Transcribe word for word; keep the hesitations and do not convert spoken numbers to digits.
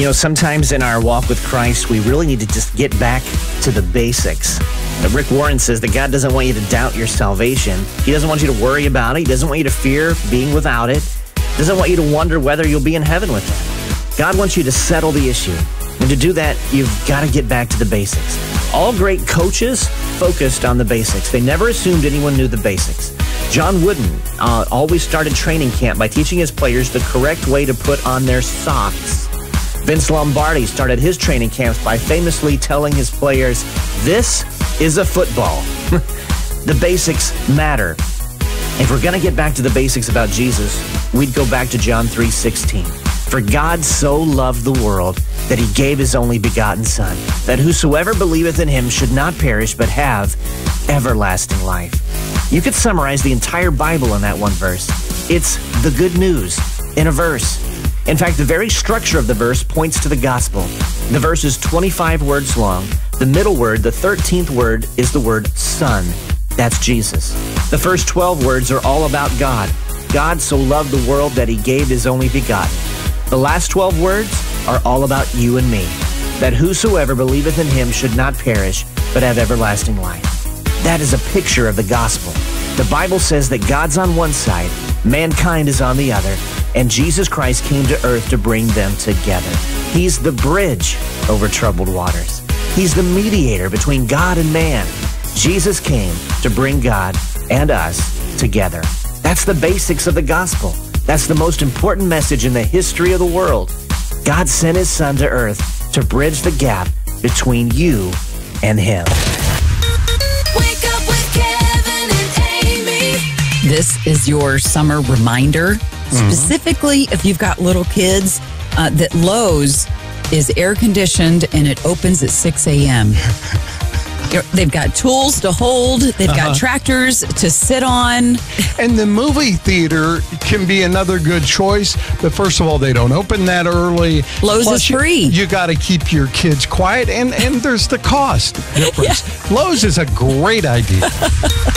You know, sometimes in our walk with Christ, we really need to just get back to the basics. Now, Rick Warren says that God doesn't want you to doubt your salvation. He doesn't want you to worry about it. He doesn't want you to fear being without it. He doesn't want you to wonder whether you'll be in heaven with Him. God wants you to settle the issue. And to do that, you've got to get back to the basics. All great coaches focused on the basics. They never assumed anyone knew the basics. John Wooden uh, always started training camp by teaching his players the correct way to put on their socks. Vince Lombardi started his training camps by famously telling his players, "This is a football." The basics matter. If we're going to get back to the basics about Jesus, we'd go back to John three sixteen. For God so loved the world that He gave His only begotten Son, that whosoever believeth in Him should not perish but have everlasting life. You could summarize the entire Bible in that one verse. It's the good news in a verse. In fact, the very structure of the verse points to the gospel. The verse is twenty-five words long. The middle word, the thirteenth word, is the word Son. That's Jesus. The first twelve words are all about God. God so loved the world that He gave His only begotten. The last twelve words are all about you and me, that whosoever believeth in Him should not perish, but have everlasting life. That is a picture of the gospel. The Bible says that God's on one side, mankind is on the other, and Jesus Christ came to earth to bring them together. He's the bridge over troubled waters. He's the mediator between God and man. Jesus came to bring God and us together. That's the basics of the gospel. That's the most important message in the history of the world. God sent His Son to earth to bridge the gap between you and Him. Wake up with Kevin and Amy. This is your summer reminder, mm-hmm. specifically if you've got little kids, uh, that Lowe's is air conditioned and it opens at six a.m. They've got tools to hold. They've uh-huh. got tractors to sit on. And the movie theater can be another good choice. But first of all, they don't open that early. Lowe's Plus, is free. You, you got to keep your kids quiet. And, and there's the cost difference. Yeah. Lowe's is a great idea.